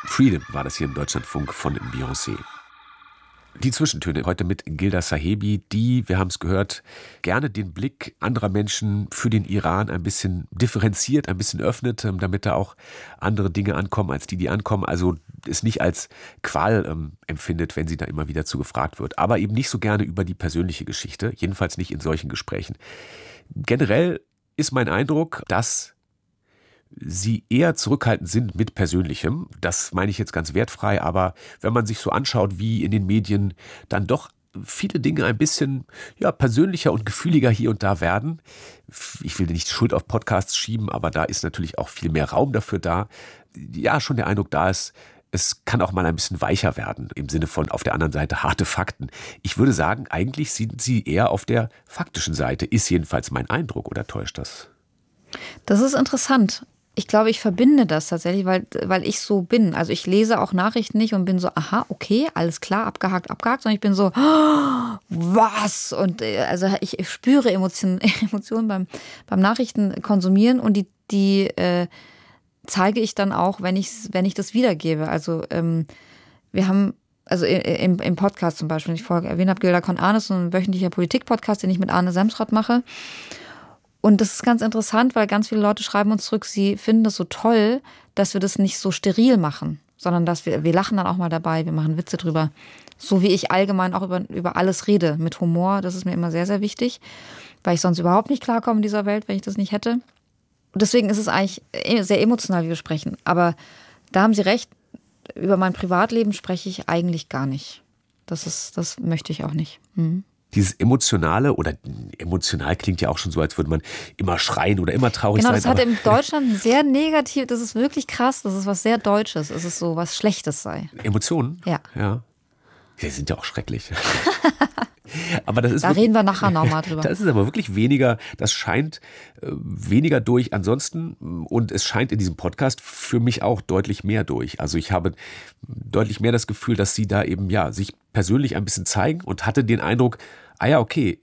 Freedom war das hier im Deutschlandfunk von Beyoncé. Die Zwischentöne heute mit Gilda Sahebi, die, wir haben es gehört, gerne den Blick anderer Menschen für den Iran ein bisschen differenziert, ein bisschen öffnet, damit da auch andere Dinge ankommen, als die ankommen. Also es nicht als Qual empfindet, wenn sie da immer wieder zu gefragt wird. Aber eben nicht so gerne über die persönliche Geschichte, jedenfalls nicht in solchen Gesprächen. Generell ist mein Eindruck, dass sie eher zurückhaltend sind mit Persönlichem. Das meine ich jetzt ganz wertfrei, aber wenn man sich so anschaut, wie in den Medien dann doch viele Dinge ein bisschen persönlicher und gefühliger hier und da werden. Ich will nicht die Schuld auf Podcasts schieben, aber da ist natürlich auch viel mehr Raum dafür da. Ja, schon der Eindruck da ist, es kann auch mal ein bisschen weicher werden, im Sinne von auf der anderen Seite harte Fakten. Ich würde sagen, eigentlich sind sie eher auf der faktischen Seite, ist jedenfalls mein Eindruck, oder täuscht das? Das ist interessant. Ich glaube, ich verbinde das tatsächlich, weil ich so bin. Also ich lese auch Nachrichten nicht und bin so, aha, okay, alles klar, abgehakt, sondern ich bin so, oh, was? Und also ich spüre Emotionen beim Nachrichten konsumieren und die zeige ich dann auch, wenn ich das wiedergebe. Also wir haben, also im Podcast zum Beispiel, ich vorher erwähnt habe, Gilda con Arne, so ein wöchentlicher Politik-Podcast, den ich mit Arne Semsrott mache. Und das ist ganz interessant, weil ganz viele Leute schreiben uns zurück, sie finden das so toll, dass wir das nicht so steril machen, sondern dass wir lachen dann auch mal dabei, wir machen Witze drüber. So wie ich allgemein auch über alles rede, mit Humor, das ist mir immer sehr, sehr wichtig, weil ich sonst überhaupt nicht klarkomme in dieser Welt, wenn ich das nicht hätte. Und deswegen ist es eigentlich sehr emotional, wie wir sprechen. Aber da haben Sie recht, über mein Privatleben spreche ich eigentlich gar nicht. Das möchte ich auch nicht. Mhm. Dieses Emotionale, oder emotional klingt ja auch schon so, als würde man immer schreien oder immer traurig sein. Genau, das hat in Deutschland sehr negativ, das ist wirklich krass, das ist was sehr Deutsches, es ist so was Schlechtes sei. Emotionen? Ja. Die sind ja auch schrecklich. Aber das ist da reden wir nachher nochmal drüber. Das ist aber wirklich weniger, das scheint weniger durch ansonsten, und es scheint in diesem Podcast für mich auch deutlich mehr durch. Also ich habe deutlich mehr das Gefühl, dass sie da eben sich persönlich ein bisschen zeigen, und hatte den Eindruck, okay,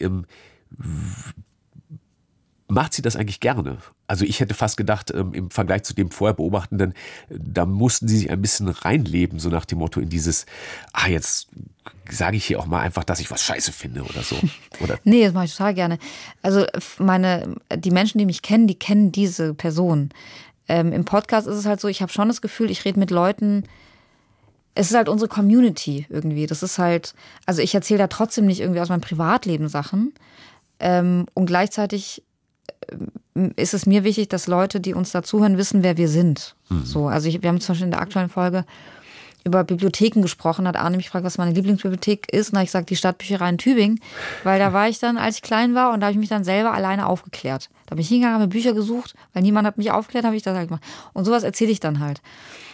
macht sie das eigentlich gerne? Also ich hätte fast gedacht, im Vergleich zu dem vorher Beobachtenden, da mussten sie sich ein bisschen reinleben, so nach dem Motto in dieses, jetzt sage ich hier auch mal einfach, dass ich was scheiße finde oder so. Oder? Nee, das mache ich total gerne. Also die Menschen, die mich kennen, die kennen diese Person. Im Podcast ist es halt so, ich habe schon das Gefühl, ich rede mit Leuten, es ist halt unsere Community irgendwie. Das ist halt, also ich erzähle da trotzdem nicht irgendwie aus meinem Privatleben Sachen. Und gleichzeitig ist es mir wichtig, dass Leute, die uns dazuhören, wissen, wer wir sind. Mhm. So, also wir haben zum Beispiel in der aktuellen Folge über Bibliotheken gesprochen, hat Arne mich gefragt, was meine Lieblingsbibliothek ist. Und da habe ich gesagt, die Stadtbücherei in Tübingen, weil da war ich dann, als ich klein war, und da habe ich mich dann selber alleine aufgeklärt. Da bin ich hingegangen, habe Bücher gesucht, weil niemand hat mich aufgeklärt, habe ich das halt gemacht. Und sowas erzähle ich dann halt.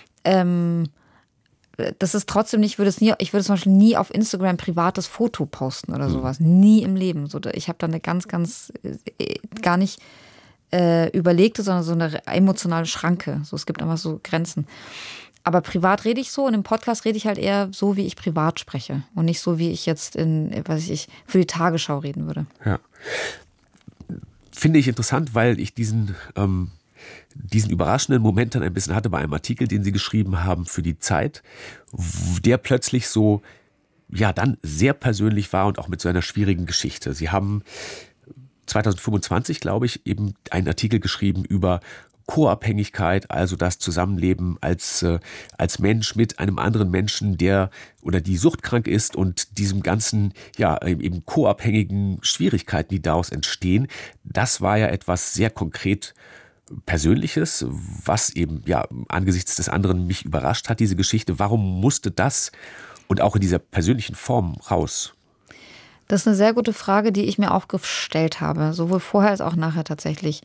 Das ist trotzdem nicht, ich würde zum Beispiel nie auf Instagram ein privates Foto posten oder sowas. Nie im Leben. So, ich habe da eine ganz, ganz gar nicht überlegte, sondern so eine emotionale Schranke. So, es gibt einfach so Grenzen. Aber privat rede ich so, und im Podcast rede ich halt eher so, wie ich privat spreche. Und nicht so, wie ich jetzt für die Tagesschau reden würde. Ja. Finde ich interessant, weil ich diesen überraschenden Moment dann ein bisschen hatte bei einem Artikel, den Sie geschrieben haben für die Zeit, der plötzlich so, dann sehr persönlich war und auch mit so einer schwierigen Geschichte. Sie haben 2025, glaube ich, eben einen Artikel geschrieben über Co-Abhängigkeit, also das Zusammenleben als Mensch mit einem anderen Menschen, der oder die suchtkrank ist, und diesem ganzen, eben co-abhängigen Schwierigkeiten, die daraus entstehen. Das war ja etwas sehr konkret Persönliches, was eben angesichts des anderen mich überrascht hat, diese Geschichte. Warum musste das und auch in dieser persönlichen Form raus? Das ist eine sehr gute Frage, die ich mir auch gestellt habe, sowohl vorher als auch nachher tatsächlich.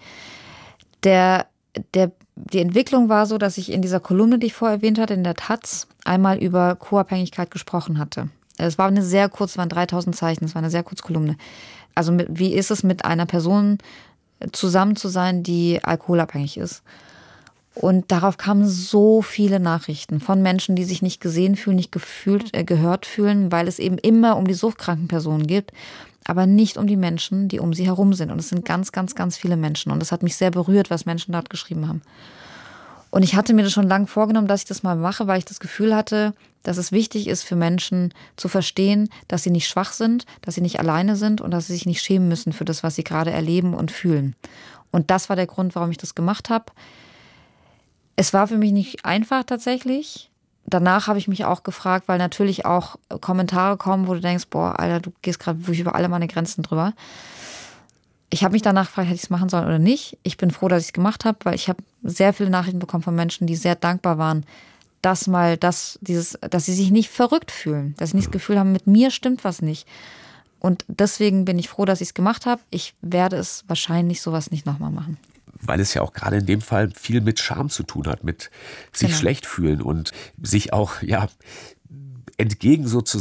Die Entwicklung war so, dass ich in dieser Kolumne, die ich vorher erwähnt hatte, in der Taz, einmal über Co-Abhängigkeit gesprochen hatte. Es war waren 3000 Zeichen, es war eine sehr kurze Kolumne. Also wie ist es, mit einer Person zusammen zu sein, die alkoholabhängig ist? Und darauf kamen so viele Nachrichten von Menschen, die sich nicht gesehen fühlen, nicht gehört fühlen, weil es eben immer um die suchtkranken Personen geht, aber nicht um die Menschen, die um sie herum sind. Und es sind ganz, ganz, ganz viele Menschen. Und das hat mich sehr berührt, was Menschen dort geschrieben haben. Und ich hatte mir das schon lange vorgenommen, dass ich das mal mache, weil ich das Gefühl hatte, dass es wichtig ist für Menschen zu verstehen, dass sie nicht schwach sind, dass sie nicht alleine sind und dass sie sich nicht schämen müssen für das, was sie gerade erleben und fühlen. Und das war der Grund, warum ich das gemacht habe. Es war für mich nicht einfach tatsächlich. Danach habe ich mich auch gefragt, weil natürlich auch Kommentare kommen, wo du denkst, boah, Alter, du gehst gerade wirklich über alle meine Grenzen drüber. Ich habe mich danach gefragt, hätte ich es machen sollen oder nicht. Ich bin froh, dass ich es gemacht habe, weil ich habe sehr viele Nachrichten bekommen von Menschen, die sehr dankbar waren, dass sie sich nicht verrückt fühlen, dass sie nicht das Gefühl haben, mit mir stimmt was nicht. Und deswegen bin ich froh, dass ich es gemacht habe. Ich werde es wahrscheinlich sowas nicht nochmal machen. Weil es ja auch gerade in dem Fall viel mit Scham zu tun hat, mit sich schlecht fühlen und sich auch entgegen sozusagen